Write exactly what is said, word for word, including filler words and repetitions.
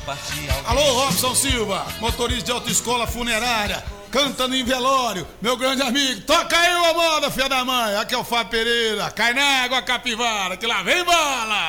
Alô, Robson Silva, motorista de autoescola funerária, cantando em velório, meu grande amigo. Toca aí uma moda, filha da mãe. Aqui é o Fábio Pereira. Cai na água, capivara, que lá vem bala.